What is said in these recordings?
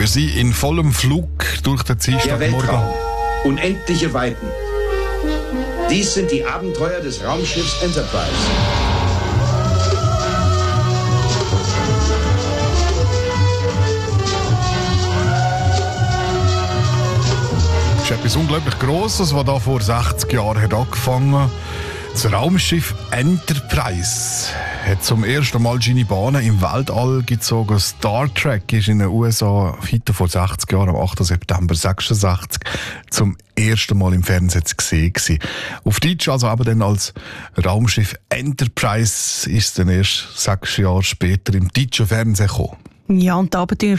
Wir sind in vollem Flug durch den Dienstagmorgen. Der Weltraum. Unendliche Weiten. Dies sind die Abenteuer des Raumschiffs Enterprise. Das ist etwas unglaublich Grosses, was da vor 60 Jahren hat angefangen. Das Raumschiff Enterprise hat zum ersten Mal seine Bahnen im Weltall gezogen. Star Trek ist in den USA heute vor 60 Jahren, am 8. September 1966, zum ersten Mal im Fernsehen zu sehen gewesen. Auf Deutsch also aber dann als Raumschiff Enterprise ist es dann erst 6 Jahre später im deutschen Fernsehen gekommen. Ja, und die Abenteuer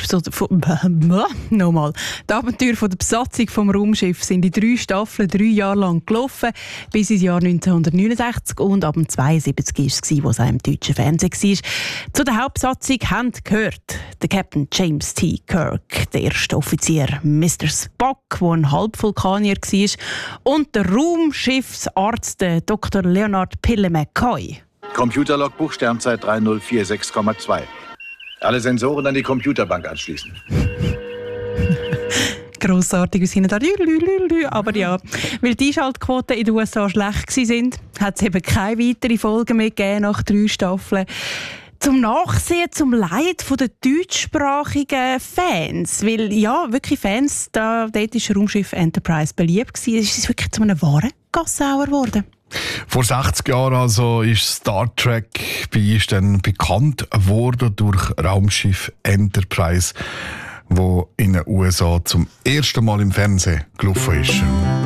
Die Abenteuer von der Besatzung vom Raumschiff sind in 3 Staffeln 3 Jahre lang gelaufen, bis ins Jahr 1969 und ab dem 72 war es, wo es auch im deutschen Fernsehen war. Zu der Hauptbesatzung haben gehört der Captain James T. Kirk, der erste Offizier Mr. Spock, der ein Halbvulkanier war, und der Raumschiffsarzt Dr. Leonard Pille McCoy. Computerlogbuch Sternzeit 3046,2. Alle Sensoren an die Computerbank anschließen. Grossartig, wir sind da. Aber ja, weil die Einschaltquoten in den USA schlecht waren, hat es eben keine weitere Folge mehr gegeben nach 3 Staffeln. Zum Nachsehen, zum Leid der deutschsprachigen Fans. Weil ja, wirklich Fans, dort ist Raumschiff Enterprise beliebt gewesen. Es ist wirklich zu einem wahren Gassauer geworden. Vor 60 Jahren also ist Star Trek bei uns dann bekannt worden durch Raumschiff Enterprise, wo in den USA zum ersten Mal im Fernsehen gelaufen ist.